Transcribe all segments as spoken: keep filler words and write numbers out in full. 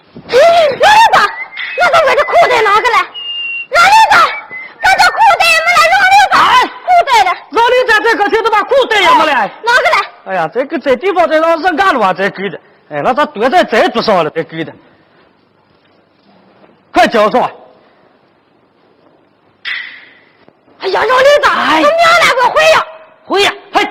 老刘子，那个我的裤带哪个来？老刘子，看这裤带没来？老刘子，哎，裤带的。 老刘在这个天都把裤带也没来。 哪个来？ 哎呀，这个这地方在让人干了啊，这给的。哎，那他躲在这桌上了，这给的。快交上！ 哎呀，老刘子，我娘来我回呀， 回呀，嘿，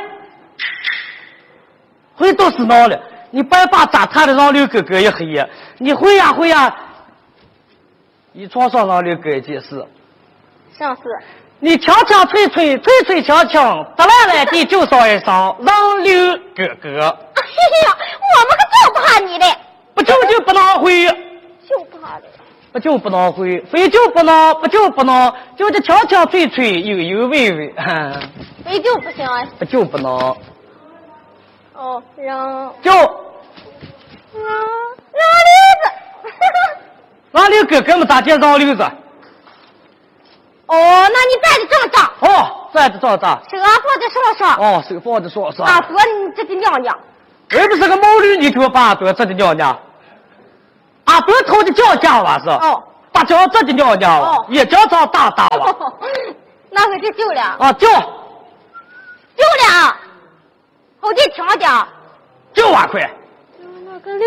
回都是闹了。你白把砸他的让刘哥哥也黑呀，你回呀回呀。一床上让刘哥一件事。 像是。 你敲敲吹吹吹吹敲敲，得来来地就上一上，让刘哥哥。 哎呀，我们可就怕你的。 不就就不能回。 就怕的。 不就不能回，非就不能，不就不能，就这敲敲吹吹，悠悠微微。 非就不行啊。 不就不能。 哦，让。 就。 让让刘子。 让刘哥哥们咋介让刘子？ 哦，那你站着正上。 哦，站着正上。 手放在手上。 哦，手放在手上。 啊，多你这个娘娘。 我不是个毛驴，你给我把多这的娘娘。啊，多头的叫家娃是。 哦。 把叫这的娘娘。 哦。 也叫上大大娃。 哦、那回就救了。 啊，救。 救了。后劲强点。 救啊快。 就那个溜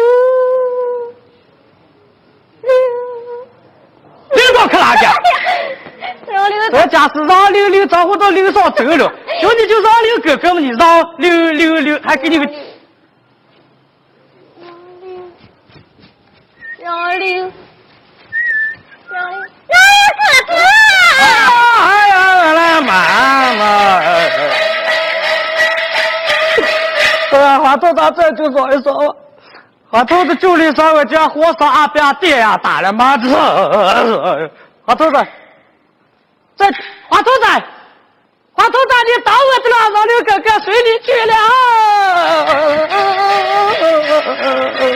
溜。 溜到去哪去？ 让刘这家是让溜溜招呼到溜上走了，就你就让溜哥哥们，你让溜溜溜，还给你个。 让溜，让溜，让哥哥！ 哎呀，来妈妈！哎呀，花头子这就说一说，花头子酒里上个家火烧阿边爹呀，打了麻子。花头子，这花头子，花头子，你到我的了，让刘哥哥随你去了。